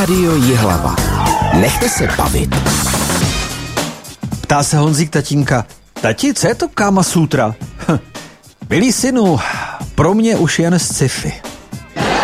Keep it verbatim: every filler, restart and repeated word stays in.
Rádio Jihlava. Nechte se bavit. Ptá se Honzík tatínka. Tati, co je to Kama Sutra? Hm. Milý synu, pro mě už jen sci-fi.